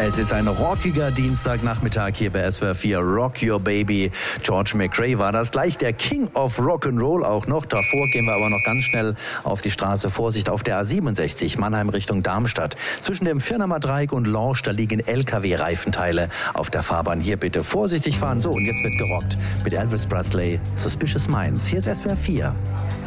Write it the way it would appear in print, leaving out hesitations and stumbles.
Es ist ein rockiger Dienstagnachmittag hier bei SWR 4. Rock Your Baby. George McRae war das. Gleich der King of Rock'n'Roll auch noch. Davor gehen wir aber noch ganz schnell auf die Straße. Vorsicht auf der A67, Mannheim Richtung Darmstadt. Zwischen dem Firnamer Dreieck und Lorsch, da liegen LKW-Reifenteile auf der Fahrbahn. Hier bitte vorsichtig fahren. So, und jetzt wird gerockt mit Elvis Presley, Suspicious Minds. Hier ist SWR 4.